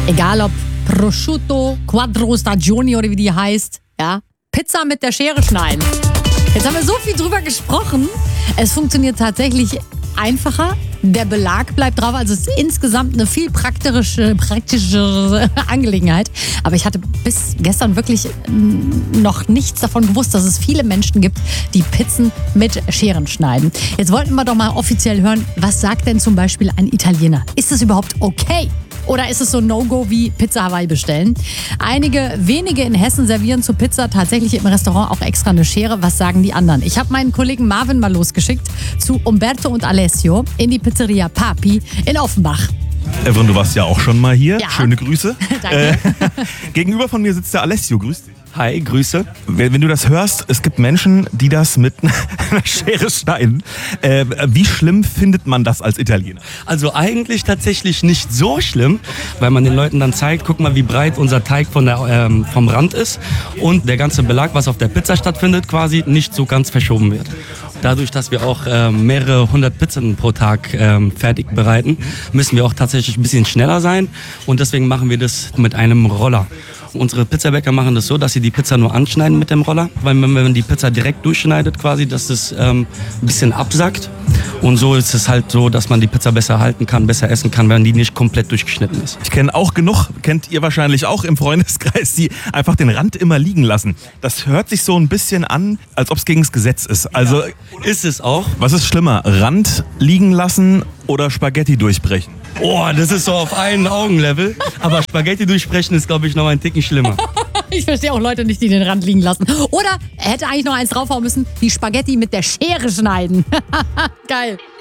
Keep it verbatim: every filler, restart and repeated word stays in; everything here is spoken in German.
Egal ob Prosciutto, Quattro Stagioni oder wie die heißt, ja, Pizza mit der Schere schneiden. Jetzt haben wir so viel drüber gesprochen. Es funktioniert tatsächlich einfacher. Der Belag bleibt drauf, also es ist insgesamt eine viel praktische, praktische Angelegenheit. Aber ich hatte bis gestern wirklich noch nichts davon gewusst, dass es viele Menschen gibt, die Pizzen mit Scheren schneiden. Jetzt wollten wir doch mal offiziell hören, was sagt denn zum Beispiel ein Italiener? Ist es überhaupt okay? Oder ist es so No-Go wie Pizza Hawaii bestellen? Einige wenige in Hessen servieren zur Pizza tatsächlich im Restaurant auch extra eine Schere. Was sagen die anderen? Ich habe meinen Kollegen Marvin mal losgeschickt zu Umberto und Alessio in die Pizzeria Papi in Offenbach. Evren, du warst ja auch schon mal hier. Ja. Schöne Grüße. Danke. Äh, gegenüber von mir sitzt der Alessio. Grüß dich. Hi, Grüße. Wenn, wenn du das hörst, es gibt Menschen, die das mit einer Schere schneiden. Äh, wie schlimm findet man das als Italiener? Also eigentlich tatsächlich nicht so schlimm, weil man den Leuten dann zeigt, guck mal, wie breit unser Teig von der, ähm, vom Rand ist und der ganze Belag, was auf der Pizza stattfindet, quasi nicht so ganz verschoben wird. Dadurch, dass wir auch ähm, mehrere hundert Pizzen pro Tag ähm, fertig bereiten, müssen wir auch tatsächlich ein bisschen schneller sein und deswegen machen wir das mit einem Roller. Unsere Pizzabäcker machen das so, dass sie die Pizza nur anschneiden mit dem Roller, weil wenn man die Pizza direkt durchschneidet quasi, dass es ähm, ein bisschen absackt und so ist es halt so, dass man die Pizza besser halten kann, besser essen kann, wenn die nicht komplett durchgeschnitten ist. Ich kenne auch genug, kennt ihr wahrscheinlich auch im Freundeskreis, die einfach den Rand immer liegen lassen. Das hört sich so ein bisschen an, als ob es gegen das Gesetz ist. Also Ja, ist es auch. was ist schlimmer, Rand liegen lassen oder Spaghetti durchbrechen? Oh, das ist so auf einen Augenlevel. Aber Spaghetti durchsprechen ist, glaube ich, noch ein Ticken schlimmer. Ich verstehe auch Leute nicht, die den Rand liegen lassen. Oder er hätte eigentlich noch eins draufhauen müssen, die Spaghetti mit der Schere schneiden. Geil.